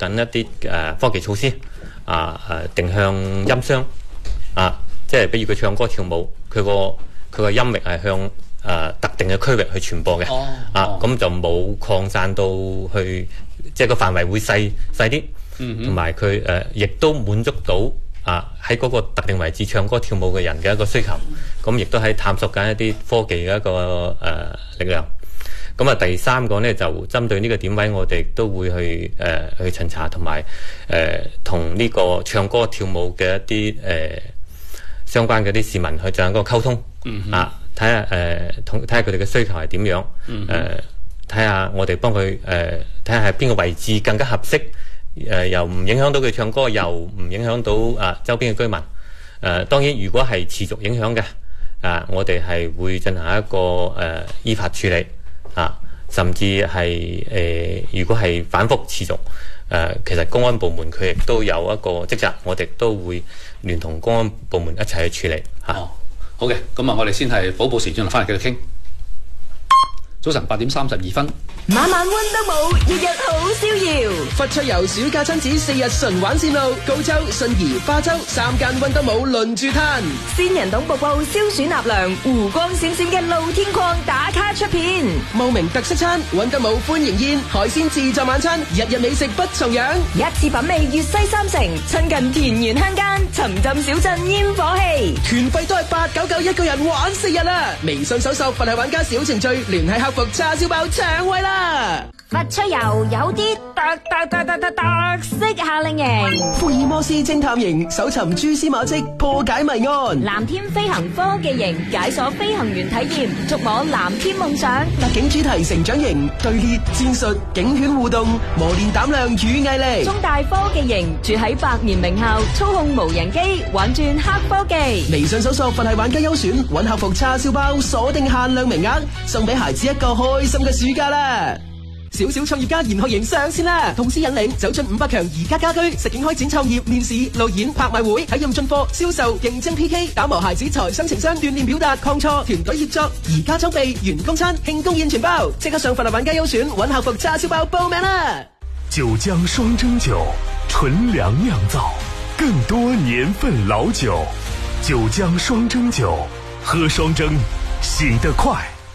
緊一啲科技措施定向音箱即係比如佢唱歌跳舞，佢個音域係向特定嘅區域去傳播嘅，咁就冇擴散到去，即係個範圍會細啲，同埋佢亦都滿足到喺嗰個特定位置唱歌跳舞嘅人嘅一個需求，咁亦都喺探索緊一啲科技嘅一個力量。咁啊，第三個呢，就針對呢個點位，我哋都會去巡查，同埋同呢個唱歌跳舞嘅一啲相關嘅啲市民去進行一個溝通，睇下佢哋嘅需求係點樣，睇下我哋幫佢睇下喺邊個位置更加合適，又唔影響到佢唱歌，又唔影響到周邊嘅居民。當然，如果係持續影響嘅，我哋係會進行一個依法處理。甚至係如果係反覆持續，其實公安部門佢亦都有一個職責，我哋都會聯同公安部門一齊去處理。 好嘅，咁我哋先係補時轉頭翻嚟繼續傾。早晨8:32。 晚晚溫得冇，日日好逍遙。 佛出遊暑假親子4日純玩線路，高州、信宜、花州3間溫得冇輪住攤。 仙人洞瀑布消暑納涼，湖光閃閃嘅露天礦打卡出片。 茂名特色餐，溫得冇歡迎宴，海鮮自助晚餐，日日美食不重樣。 一次品味粵西三城，親近田園鄉間，沉浸小鎮煙火氣。 團費都係899一個人玩4日啦！微信搜索佛系玩家小程序，聯繫客服叉燒包搶位啦！ 佛出遊有啲特色夏令營， 福爾摩斯偵探營，搜尋蛛絲馬跡，破解謎案。 藍天飛行科技營，解鎖飛行員體驗，觸摸藍天夢想。 特警主題成長營，對列戰術，警犬互動，磨練膽量與毅力。 中大科技營，住喺百年名校，操控無人機，玩轉黑科技。 微信搜索佛系玩家優選，揾客服叉燒包，鎖定限量名額，送俾孩子一個開心嘅暑假啦！小小創業家研學營上線啦！同時引領走進500強宜家家居，實景開展創業面試、路演、拍賣會，體驗進貨、銷售、競爭 PK， 打磨孩子財商情商，鍛鍊表達、抗挫、團隊協作，宜家裝備、員工餐、慶功宴全包，即刻上佛系玩家優選揾客服叉燒包報名啦！ 九江雙蒸酒，純糧釀造，更多年份老酒。九江雙蒸酒，喝雙蒸，醒得快。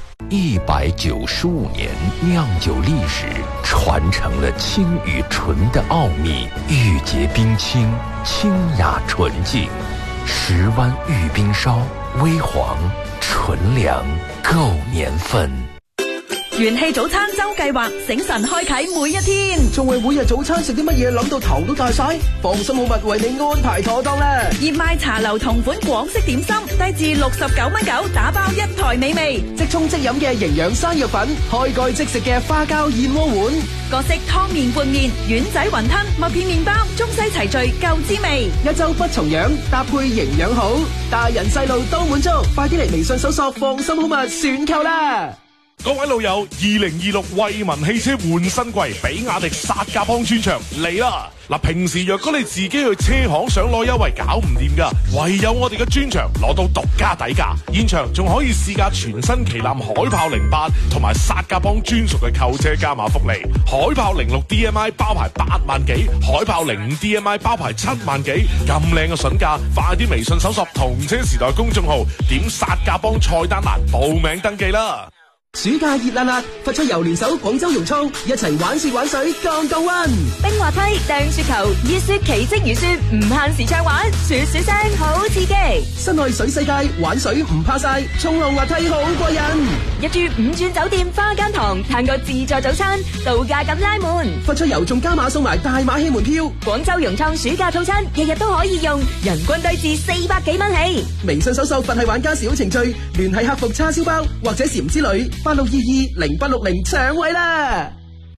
195年釀酒歷史，傳承了清與純的奧秘，玉潔冰清，清雅純淨。10灣玉冰燒，微黃純糧，夠年份。 元氣早餐周計劃，醒神開啟每一天。 仲為每日早餐食啲乜嘢諗到頭都大晒？放心好物為你安排妥當啦！ 熱賣茶樓同款廣式點心，低至69.9蚊，打包一台美味。 即沖即飲嘅營養山藥粉，開蓋即食嘅花膠燕窩碗， 各式湯麵拌麵、丸仔雲吞、麥片麵包，中西齊聚夠滋味。 一周不重樣，搭配營養好，大人細路都滿足。快啲嚟微信搜索放心好物選購啦！ 各位老友，2026惠民汽車換新季，比亞迪薩甲邦專場嚟啦！嗱，平時若果你自己去車行想攞優惠搞唔掂噶，唯有我哋嘅專場攞到獨家底價，現場仲可以試駕全新旗艦海豹08同埋薩甲邦專屬嘅購車加碼福利，海豹06 DMI 包牌8萬幾，海豹05 DMI 包牌7萬幾，咁靚嘅筍價，快啲微信搜索同車時代公眾號，點薩甲邦菜單欄報名登記啦！ 暑假熱辣辣，佛出遊聯手廣州融創，一齊玩雪玩水降降溫。 冰滑梯、掟雪球、熱雪奇蹟如雪，唔限時暢玩，雪雪聲好刺激。 室內水世界，玩水唔怕晒，衝浪滑梯好過癮。 入住5鑽酒店花間堂，嘆個自助早餐，度假感拉滿。 佛出遊仲加碼送埋大馬戲門票。 廣州融創暑假套餐，日日都可以用，人均低至400幾蚊起。 微信搜索佛系玩家小程序，聯繫客服叉燒包或者禪之旅。86220860搶位啦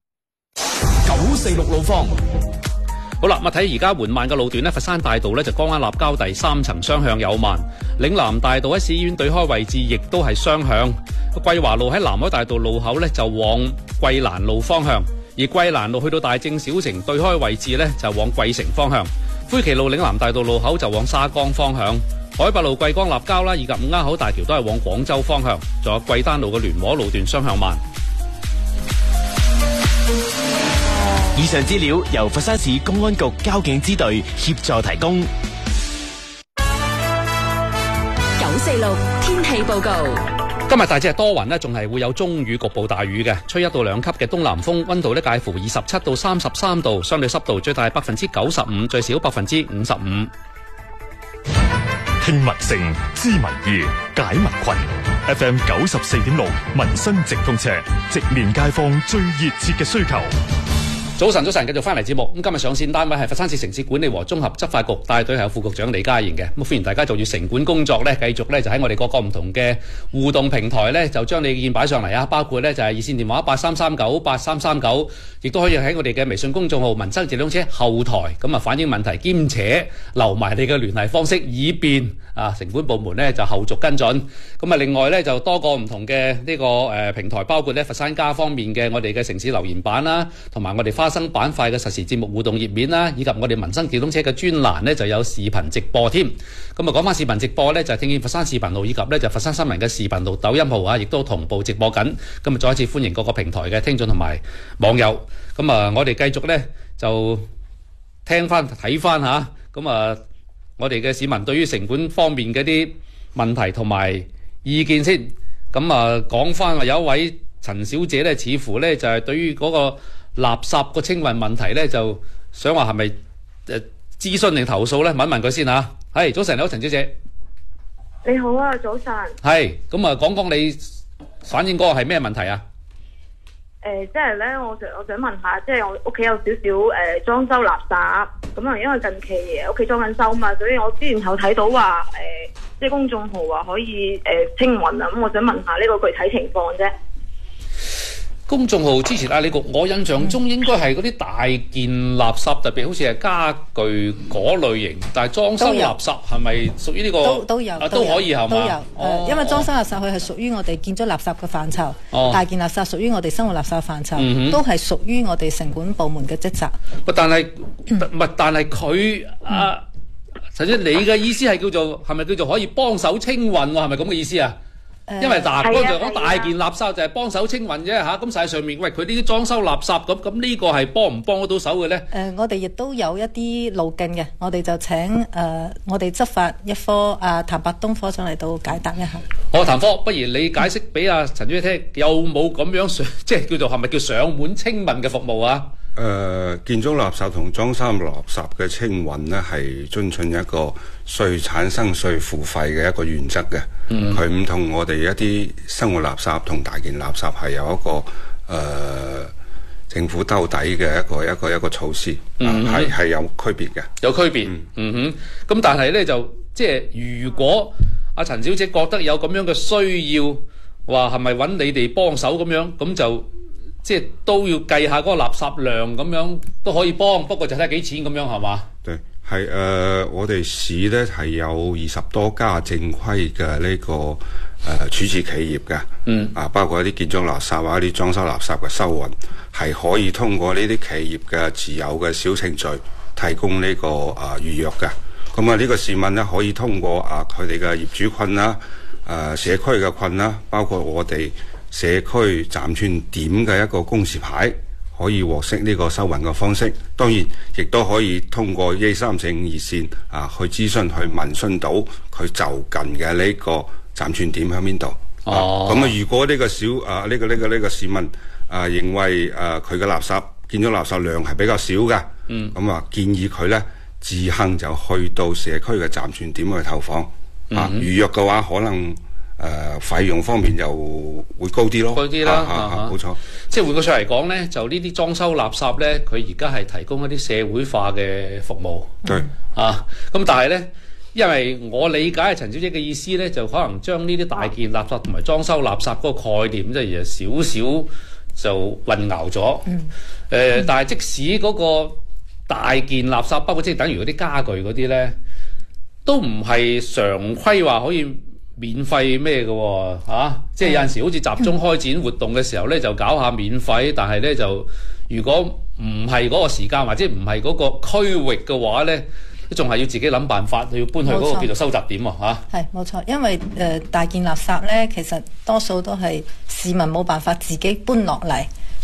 ！946 路況。好啦，咁睇而家緩慢嘅路段呢，佛山大道呢就江灣立交第3層雙向有慢，嶺南大道喺市醫院對開位置亦都係雙向，桂華路喺南海大道路口呢就往桂蘭路方向，而桂蘭路去到大正小城對開位置呢就往桂城方向，灰旗路嶺南大道路口就往沙江方向。海拔路桂江立交啦，以及五鴉口大橋都係往廣州方向，仲有桂丹路嘅聯和路段雙向慢。 以上資料由佛山市公安局交警支隊協助提供。 946天氣報告。 今日大致係多雲呢，仲係會有中雨，局部大雨嘅，吹1到2級嘅東南風，溫度呢介乎27到33度，相對濕度最大95%，最少55%。 聽民聲，知民意，解民困。FM 94.6民生直通車，直面街坊最熱切嘅需求。 早晨，繼續翻嚟節目。咁今日上線單位係佛山市城市管理和綜合執法局，帶隊係有副局長李家賢嘅。咁歡迎大家做住城管工作呢，繼續呢就喺我哋各個唔同嘅互動平台呢，就將你嘅意見擺上嚟啊！包括呢就係熱線電話83398339，亦都可以喺我哋嘅微信公眾號民生直通車後台咁啊反映問題，兼且留埋你嘅聯繫方式，以便啊城管部門呢就後續跟進。咁啊另外呢就多個唔同嘅呢個平台，包括呢佛山家方面嘅我哋嘅城市留言板啦，同埋我哋花生板塊嘅實時節目互動頁面啦，以及我哋民生直通車嘅專欄呢就有視頻直播添。咁啊講翻視頻直播呢，就係聽見佛山視頻號以及呢就佛山新聞嘅視頻號、抖音號啊，亦都同步直播緊。咁啊再一次歡迎各個平台嘅聽眾同埋網友。咁啊我哋繼續呢就聽翻睇翻吓，咁啊我哋嘅市民對於城管方面嘅啲問題同埋意見先。咁啊講翻話有一位陳小姐呢，似乎呢就係對於嗰個垃圾個清運問題呢，就想話係咪諮詢定投訴呢？問一問佢先嚇。係早晨，你好，陳小姐。 你好啊，早晨。係咁啊，講講你反映嗰個係咩問題啊？ 即係咧，我想問下，即係我屋企有少少裝修垃圾，咁啊，因為近期屋企裝緊修嘛，所以我之前有睇到話即係公眾號話可以清運啊，咁我想問下呢個具體情況啫。 公眾號之前你局，我印象中應該係嗰啲大件垃圾，特別好似係家具嗰類型，但係裝修垃圾係咪屬於呢個？ 都有， 都可以係嘛？ 都有，因為裝修垃圾佢係屬於我哋建築垃圾嘅範疇，大件垃圾屬於我哋生活垃圾範疇，都係屬於我哋城管部門嘅職責。 但係佢陳姐，你嘅意思係係咪叫做可以幫手清運喎？係咪咁嘅意思啊？因為剛才講大件垃圾就係幫手清運啫嚇，咁實際上面喂佢呢啲裝修垃圾咁呢個係幫唔幫得到手嘅咧？ 我哋亦都有一啲路徑嘅，我哋就請我哋執法一科譚伯東科長嚟到解答一下。 譚科，不如你解釋俾阿陳小姐聽，有冇咁樣即係叫做係咪叫上門清運嘅服務啊？ 建築垃圾同裝修垃圾嘅清運呢，係遵循一個稅產生稅付費嘅一個原則嘅。佢唔同我哋一啲生活垃圾同大件垃圾係有一個政府兜底嘅一個措施，係有區別嘅。有區別。 咁但係呢，就即係如果阿陳小姐覺得有咁樣嘅需要，話係咪揾你哋幫手咁樣，咁就即係都要計下嗰個垃圾量咁樣都可以幫，不過就睇下幾錢咁樣係嘛？ 對，係我哋市呢係有20多家正規嘅呢個處置企業嘅，包括一啲建築垃圾啊、一啲裝修垃圾嘅收運，係可以通過呢啲企業嘅自有嘅小程序提供呢個預約嘅。咁呢個市民呢，可以通過佢哋嘅業主困啦、社區嘅困啦，包括我哋社區暫串點嘅一個公示牌，可以獲悉呢個收運嘅方式。當然亦都可以通過1345熱線去諮詢、去問詢到佢就近嘅呢個暫串點喺邊度。如果呢個呢個市民認為佢嘅垃圾建築垃圾量係比較少嘅，建議佢呢自行就去到社區嘅暫串點去投放。預約嘅話可能費用方面就會高啲咯，高啲啦，冇錯。 即係換句說嚟講呢，就呢啲裝修垃圾呢，佢而家係提供一啲社會化嘅服務。 對， 咁但係呢，因為我理解陳小姐嘅意思呢，就可能將呢啲大件垃圾同埋裝修垃圾嗰個概念，即係少少就混淆咗。但係即使嗰個大件垃圾，包括即係等於嗰啲家具嗰啲呢，都唔係常規話可以免費咩嘅即係有陣時好似集中開展活動嘅時候呢，就搞下免費，但係呢，就如果唔係嗰個時間或者唔係嗰個區域嘅話呢，都仲係要自己諗辦法，要搬去嗰個叫做收集點係冇錯，因為大件垃圾呢，其實多數都係市民冇辦法自己搬落嚟，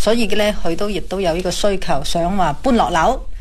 所以咧佢亦都有呢個需求，想話搬落樓。